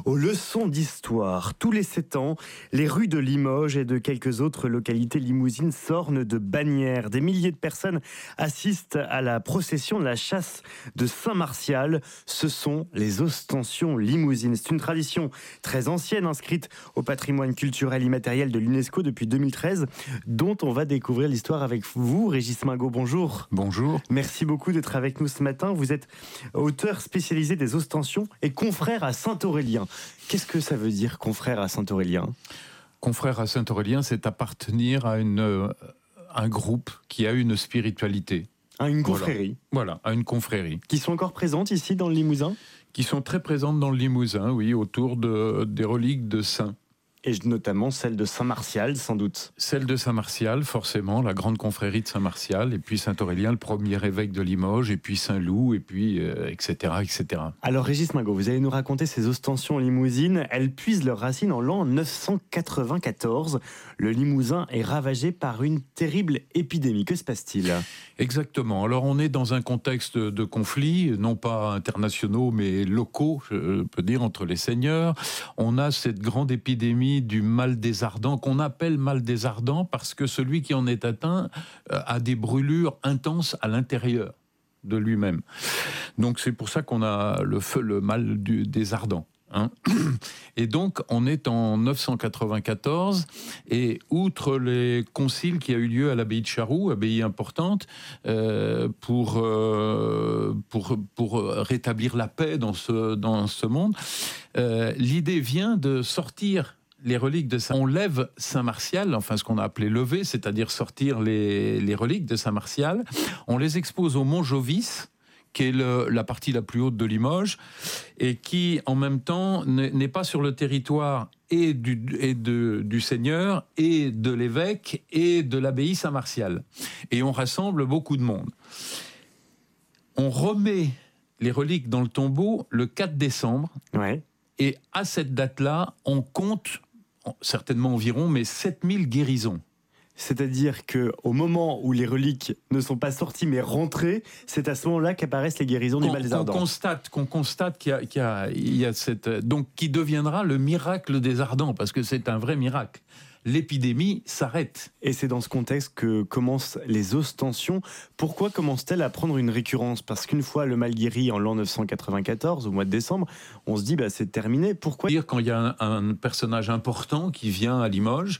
aux leçons d'histoire. Tous les 7 ans, les rues de Limoges et de quelques autres localités limousines s'ornent de bannières. Des milliers de personnes assistent à la procession de la chasse de Saint-Martial. Ce sont les ostensions limousines. C'est une tradition très ancienne, inscrite au patrimoine culturel immatériel de l'UNESCO depuis 2013, dont on va découvrir l'histoire avec vous. Régis Mingot, bonjour. Bonjour. Merci beaucoup d'être avec nous ce matin. Vous êtes auteur spécialisé des ostensions et confrère à Saint-Aurélien. Qu'est-ce que ça veut dire, confrère à Saint-Aurélien ? Confrère à Saint-Aurélien, c'est appartenir à un groupe qui a une spiritualité. À une confrérie. Voilà, à une confrérie. Qui sont encore présentes ici dans le Limousin ? Qui sont très présentes dans le Limousin, oui, autour des reliques de saints. Et notamment celle de Saint-Martial, sans doute. Celle de Saint-Martial, forcément, la grande confrérie de Saint-Martial, et puis Saint-Aurélien, le premier évêque de Limoges, et puis Saint-Loup, et puis etc., etc. Alors Régis Mingot, vous allez nous raconter ces ostensions limousines. Elles puisent leurs racines en l'an 994. Le Limousin est ravagé par une terrible épidémie. Que se passe-t-il ? Exactement. Alors on est dans un contexte de conflits, non pas internationaux, mais locaux, je peux dire, entre les seigneurs. On a cette grande épidémie du mal des ardents, qu'on appelle mal des ardents parce que celui qui en est atteint a des brûlures intenses à l'intérieur de lui-même. Donc c'est pour ça qu'on a le mal des ardents. Et donc on est en 994 et outre les conciles qui a eu lieu à l'abbaye de Charroux, abbaye importante, pour rétablir la paix dans ce monde, l'idée vient de sortir les reliques de Saint. On lève Saint-Martial, enfin ce qu'on a appelé lever, c'est-à-dire sortir les reliques de Saint-Martial. On les expose au Mont Jovis, qui est la partie la plus haute de Limoges, et qui, en même temps, n'est pas sur le territoire du seigneur, et de l'évêque, et de l'abbaye Saint-Martial. Et on rassemble beaucoup de monde. On remet les reliques dans le tombeau le 4 décembre, ouais. Et à cette date-là, on compte, certainement environ, mais 7000 guérisons. C'est-à-dire qu'au moment où les reliques ne sont pas sorties mais rentrées, c'est à ce moment-là qu'apparaissent les guérisons du mal des ardents. Qu'on constate qu'il y a cette... Donc, qui deviendra le miracle des ardents, parce que c'est un vrai miracle. L'épidémie s'arrête. Et c'est dans ce contexte que commencent les ostensions. Pourquoi commencent-elles à prendre une récurrence ? Parce qu'une fois le mal guéri en l'an 994, au mois de décembre, on se dit c'est terminé. Pourquoi ? Quand il y a un personnage important qui vient à Limoges,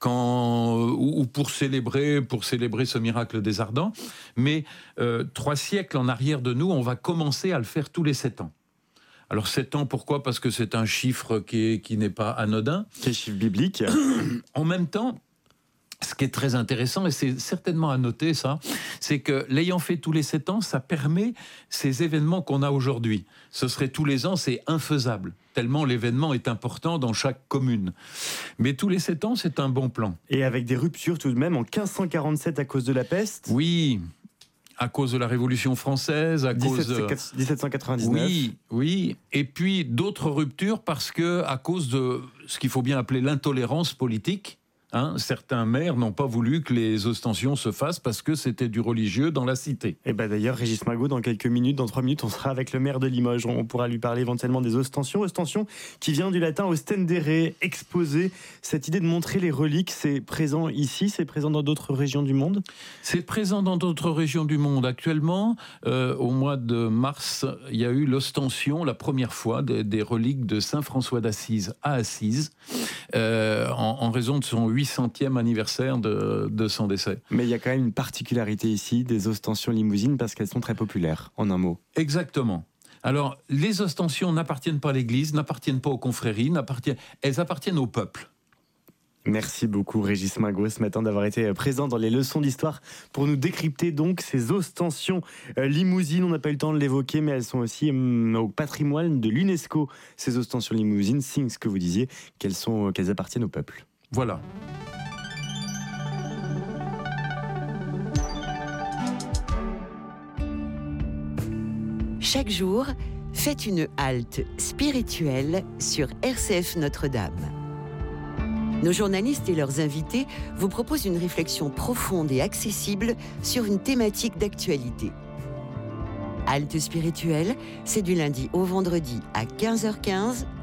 ou pour célébrer ce miracle des ardents, mais 3 siècles en arrière de nous, on va commencer à le faire tous les 7 ans. Alors 7 ans, pourquoi ? Parce que c'est un chiffre qui n'est pas anodin. C'est un chiffre biblique. En même temps, ce qui est très intéressant, et c'est certainement à noter ça, c'est que l'ayant fait tous les 7 ans, ça permet ces événements qu'on a aujourd'hui. Ce serait tous les ans, c'est infaisable, tellement l'événement est important dans chaque commune. Mais tous les 7 ans, c'est un bon plan. Et avec des ruptures tout de même, en 1547 à cause de la peste ? Oui, à cause de la Révolution française, à cause de 1799. Oui. Et puis d'autres ruptures parce que à cause de ce qu'il faut bien appeler l'intolérance politique. Certains maires n'ont pas voulu que les ostensions se fassent parce que c'était du religieux dans la cité. Et d'ailleurs, Régis Mingot, dans quelques minutes, dans 3 minutes, on sera avec le maire de Limoges. On pourra lui parler éventuellement des ostensions. Ostension qui vient du latin ostendere, exposer. Cette idée de montrer les reliques, c'est présent ici, c'est présent dans d'autres régions du monde ? C'est présent dans d'autres régions du monde. Actuellement, au mois de mars, il y a eu l'ostension, la première fois, des reliques de Saint François d'Assise à Assise, en raison de son 800e anniversaire de son décès. Mais il y a quand même une particularité ici des ostensions limousines parce qu'elles sont très populaires, en un mot. Exactement. Alors, les ostensions n'appartiennent pas à l'Église, n'appartiennent pas aux confréries, elles appartiennent au peuple. Merci beaucoup Régis Mingot ce matin d'avoir été présent dans les leçons d'histoire pour nous décrypter donc ces ostensions limousines. On n'a pas eu le temps de l'évoquer, mais elles sont aussi au patrimoine de l'UNESCO. Ces ostensions limousines signent ce que vous disiez, qu'elles appartiennent au peuple. Voilà. Chaque jour, faites une halte spirituelle sur RCF Notre-Dame. Nos journalistes et leurs invités vous proposent une réflexion profonde et accessible sur une thématique d'actualité. Halte spirituelle, c'est du lundi au vendredi à 15h15